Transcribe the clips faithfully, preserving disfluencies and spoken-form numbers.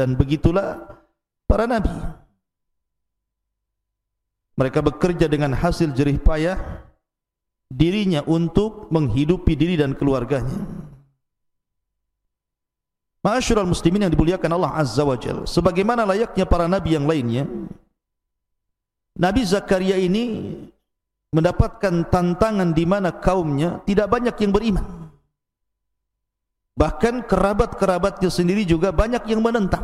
Dan begitulah para nabi. Mereka bekerja dengan hasil jerih payah dirinya untuk menghidupi diri dan keluarganya. Ma'asyiral muslimin yang dimuliakan Allah Azza wa Jalla, sebagaimana layaknya para nabi yang lainnya, Nabi Zakaria ini mendapatkan tantangan di mana kaumnya tidak banyak yang beriman. Bahkan kerabat-kerabatnya sendiri juga banyak yang menentang.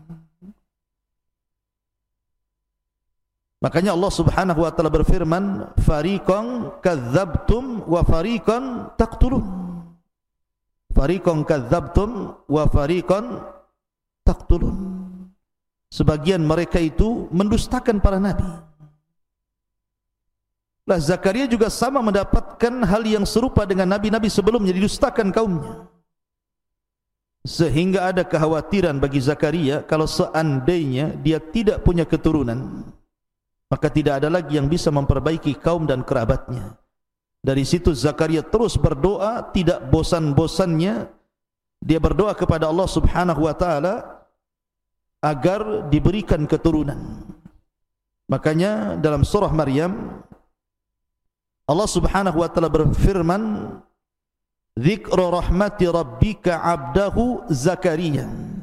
Makanya Allah Subhanahu wa taala berfirman, "Fariqan kadzabtum wa fariqan taqtulun." Fariqan kadzabtum wa fariqan taqtulun. Sebagian mereka itu mendustakan para nabi. Lah Zakaria juga sama mendapatkan hal yang serupa dengan nabi-nabi sebelumnya, didustakan kaumnya. Sehingga ada kekhawatiran bagi Zakaria kalau seandainya dia tidak punya keturunan, maka tidak ada lagi yang bisa memperbaiki kaum dan kerabatnya. Dari situ Zakaria terus berdoa, tidak bosan-bosannya dia berdoa kepada Allah Subhanahu wa taala agar diberikan keturunan. Makanya dalam surah Maryam Allah Subhanahu wa taala berfirman, "Dzikru rahmati rabbika 'abdahu Zakaria."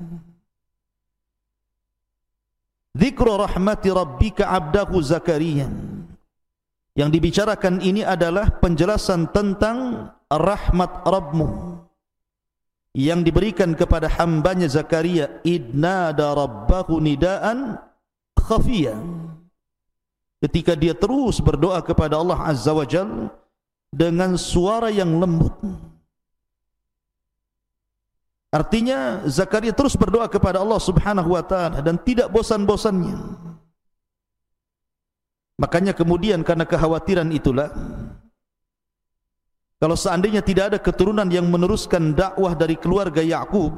Dzikru rahmati rabbika 'abdahu Zakaria. Yang dibicarakan ini adalah penjelasan tentang rahmat Rabbmu yang diberikan kepada hambanya Zakaria, idnada rabbahu nidaan khafiyya. Ketika dia terus berdoa kepada Allah Azza wa Jalla dengan suara yang lembut. Artinya Zakaria terus berdoa kepada Allah Subhanahu wa taala dan tidak bosan-bosannya. Makanya kemudian karena kekhawatiran itulah, kalau seandainya tidak ada keturunan yang meneruskan dakwah dari keluarga Yakub,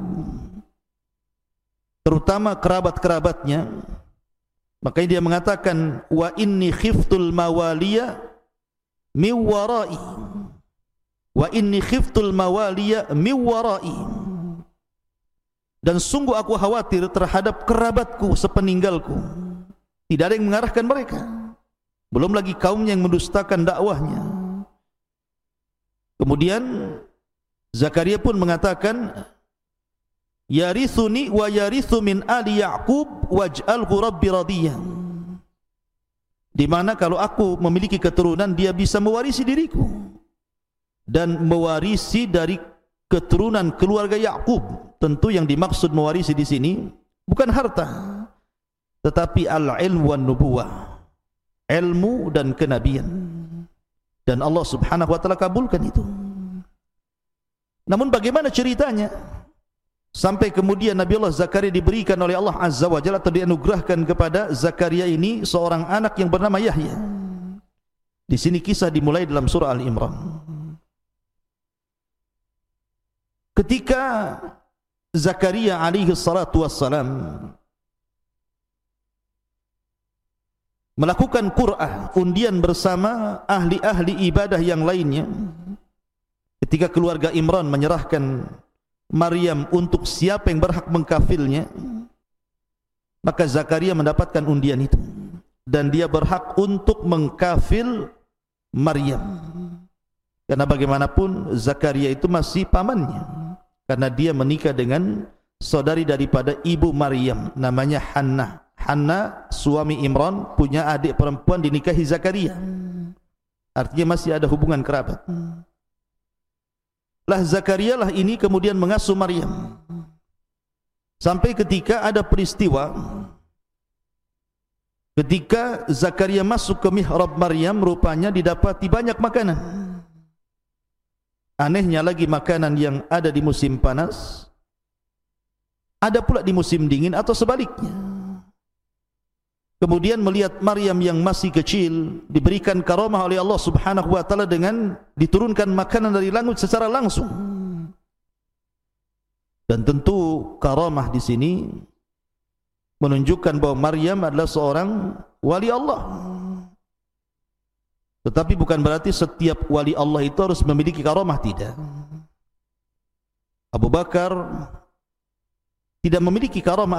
terutama kerabat-kerabatnya, makanya dia mengatakan, wa inni khiftul mawaliya min warai, wa inni khiftul mawaliya min warai, dan sungguh aku khawatir terhadap kerabatku sepeninggalku, tidak ada yang mengarahkan mereka, belum lagi kaumnya yang mendustakan dakwahnya. Kemudian Zakaria pun mengatakan, yarithuni wa yarithu min ali Ya'qub waj'alhu rabbi radiyan. Di mana kalau aku memiliki keturunan, dia bisa mewarisi diriku dan mewarisi dari keturunan keluarga Ya'qub. Tentu yang dimaksud mewarisi di sini bukan harta, tetapi al-ilm wan nubuwah, ilmu dan kenabian. Dan Allah Subhanahu wa taala kabulkan itu. Namun bagaimana ceritanya sampai kemudian Nabi Allah Zakaria diberikan oleh Allah Azza wa Jalla atau dianugerahkan kepada Zakaria ini seorang anak yang bernama Yahya. Di sini kisah dimulai dalam surah Al-Imran. Ketika Zakaria alaihi salatu wassalam melakukan qur'ah, undian bersama ahli-ahli ibadah yang lainnya, ketika keluarga Imran menyerahkan Maryam untuk siapa yang berhak mengkafilnya, maka Zakaria mendapatkan undian itu dan dia berhak untuk mengkafil Maryam, karena bagaimanapun Zakaria itu masih pamannya, karena dia menikah dengan saudari daripada ibu Maryam, namanya Hannah. Hannah suami Imran punya adik perempuan dinikahi Zakaria, artinya masih ada hubungan kerabat. Lah Zakaria lah ini kemudian mengasuh Maryam sampai ketika ada peristiwa ketika Zakaria masuk ke mihrab Maryam, rupanya didapati banyak makanan. Anehnya lagi, makanan yang ada di musim panas ada pula di musim dingin atau sebaliknya. Kemudian melihat Maryam yang masih kecil diberikan karamah oleh Allah Subhanahu wa taala dengan diturunkan makanan dari langit secara langsung. Dan tentu karamah di sini menunjukkan bahwa Maryam adalah seorang wali Allah. Tetapi bukan berarti setiap wali Allah itu harus memiliki karamah, tidak. Abu Bakar tidak memiliki karamah